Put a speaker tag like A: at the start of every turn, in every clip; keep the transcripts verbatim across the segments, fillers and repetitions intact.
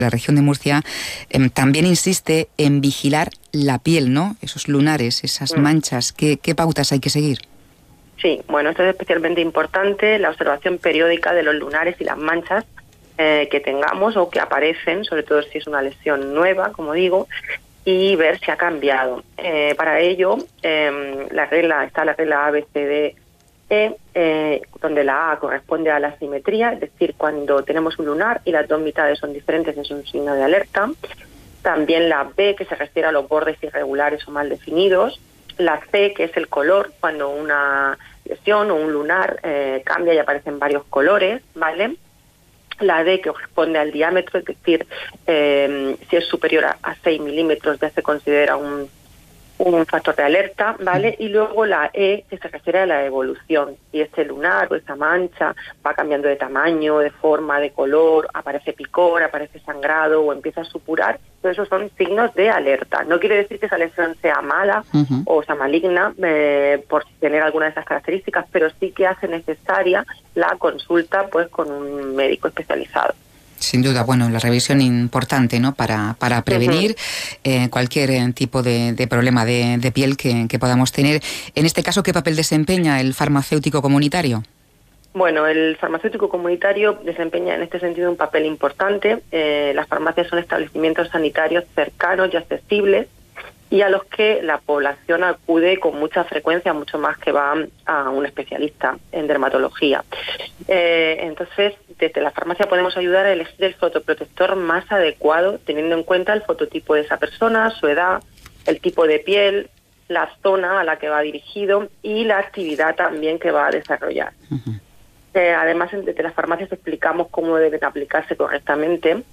A: La región de Murcia eh, también insiste en vigilar la piel, ¿no? Esos lunares, esas mm. manchas. ¿Qué, ¿Qué pautas hay que seguir?
B: Sí, bueno, esto es especialmente importante, la observación periódica de los lunares y las manchas eh, que tengamos o que aparecen, sobre todo si es una lesión nueva, como digo, y ver si ha cambiado. Eh, para ello, eh, la regla está la regla A, B, C, D, E, eh, donde la A corresponde a la simetría, es decir, cuando tenemos un lunar y las dos mitades son diferentes es un signo de alerta. También la B, que se refiere a los bordes irregulares o mal definidos. La C, que es el color, cuando una lesión o un lunar eh, cambia y aparecen varios colores, ¿vale? La D, que corresponde al diámetro, es decir, eh, si es superior a, a seis milímetros ya se considera un, un factor de alerta, ¿vale? Y luego la E, que se refiere a la evolución. Si este lunar o esta mancha va cambiando de tamaño, de forma, de color, aparece picor, aparece sangrado o empieza a supurar, todos esos son signos de alerta. No quiere decir que esa lesión sea mala uh-huh. o sea maligna eh, por tener alguna de esas características, pero sí que hace necesaria la consulta pues con un médico especializado.
A: Sin duda, bueno, la revisión importante, ¿no? Para, para prevenir uh-huh. eh, cualquier tipo de, de problema de, de piel que, que podamos tener. En este caso, ¿qué papel desempeña el farmacéutico comunitario?
B: Bueno, el farmacéutico comunitario desempeña en este sentido un papel importante. Eh, las farmacias son establecimientos sanitarios cercanos y accesibles y a los que la población acude con mucha frecuencia, mucho más que va a un especialista en dermatología. Eh, entonces, desde la farmacia podemos ayudar a elegir el fotoprotector más adecuado, teniendo en cuenta el fototipo de esa persona, su edad, el tipo de piel, la zona a la que va dirigido y la actividad también que va a desarrollar. Uh-huh. Eh, además, desde las farmacias explicamos cómo deben aplicarse correctamente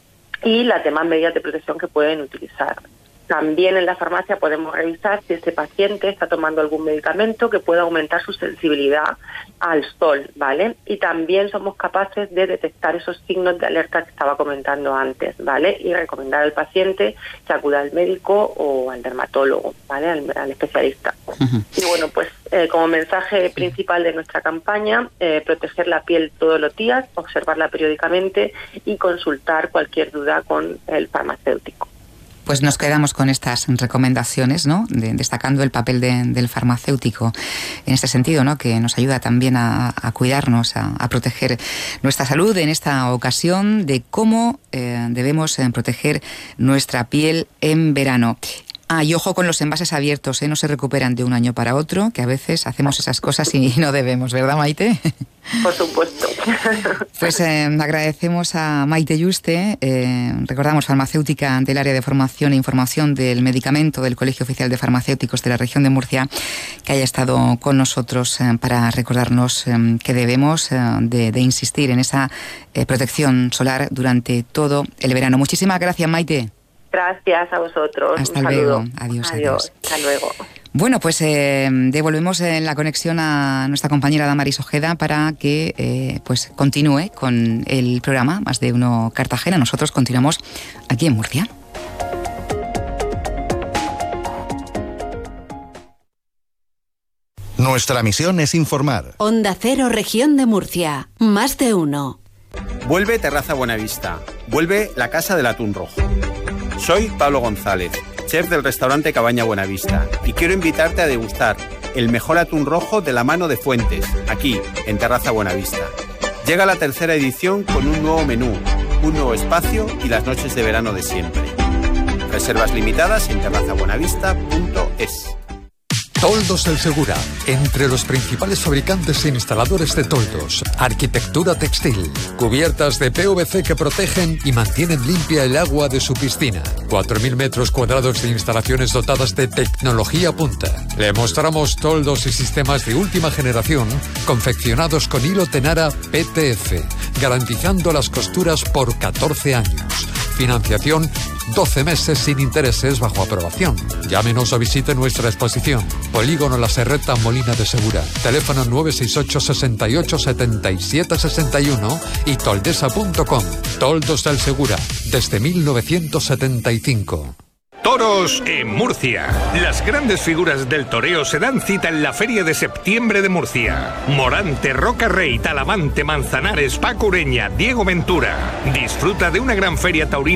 B: y las demás medidas de protección que pueden utilizar. También en la farmacia podemos revisar si este paciente está tomando algún medicamento que pueda aumentar su sensibilidad al sol, ¿vale? Y también somos capaces de detectar esos signos de alerta que estaba comentando antes, ¿vale? Y recomendar al paciente que acuda al médico o al dermatólogo, ¿vale? Al, al especialista. Uh-huh. Y bueno, pues eh, como mensaje principal de nuestra campaña, eh, proteger la piel todos los días, observarla periódicamente y consultar cualquier duda con el farmacéutico.
A: Pues nos quedamos con estas recomendaciones, ¿no? De, destacando el papel de, del farmacéutico en este sentido, ¿no? Que nos ayuda también a, a cuidarnos, a, a proteger nuestra salud en esta ocasión de cómo eh, debemos eh, proteger nuestra piel en verano. Ah, y ojo con los envases abiertos, ¿eh? No se recuperan de un año para otro, que a veces hacemos esas cosas y no debemos, ¿verdad, Maite?
B: Por supuesto.
A: Pues eh, agradecemos a Maite Yuste, eh, recordamos farmacéutica del área de formación e información del medicamento del Colegio Oficial de Farmacéuticos de la región de Murcia, que haya estado con nosotros eh, para recordarnos eh, que debemos eh, de, de insistir en esa eh, protección solar durante todo el verano. Muchísimas gracias, Maite.
B: Gracias a vosotros.
A: Hasta
B: Un
A: luego.
B: Saludo.
A: Adiós, adiós.
B: Adiós. Hasta luego.
A: Bueno, pues eh, devolvemos eh, la conexión a nuestra compañera Damaris Ojeda para que eh, pues continúe con el programa Más de Uno Cartagena. Nosotros continuamos aquí en Murcia.
C: Nuestra misión es informar.
D: Onda Cero, Región de Murcia. Más de Uno.
E: Vuelve Terraza Buenavista. Vuelve la Casa del Atún Rojo. Soy Pablo González, chef del restaurante Cabaña Buenavista, y quiero invitarte a degustar el mejor atún rojo de la mano de Fuentes, aquí, en Terraza Buenavista. Llega la tercera edición con un nuevo menú, un nuevo espacio y las noches de verano de siempre. Reservas limitadas en terraza buenavista punto es.
F: Toldos del Segura, entre los principales fabricantes e instaladores de toldos, arquitectura textil, cubiertas de P V C que protegen y mantienen limpia el agua de su piscina, cuatro mil metros cuadrados de instalaciones dotadas de tecnología punta. Le mostramos toldos y sistemas de última generación, confeccionados con hilo Tenara P T F, garantizando las costuras por catorce años. Financiación doce meses sin intereses bajo aprobación. Llámenos o visite nuestra exposición. Polígono La Serreta, Molina de Segura. Teléfono nueve seis ocho, sesenta y ocho, setenta y siete sesenta y uno y toldesa punto com. Toldos del Segura, desde mil novecientos setenta y cinco.
G: Toros en Murcia. Las grandes figuras del toreo se dan cita en la Feria de Septiembre de Murcia. Morante, Roca Rey, Talavante, Manzanares, Paco Ureña, Diego Ventura. Disfruta de una gran feria taurina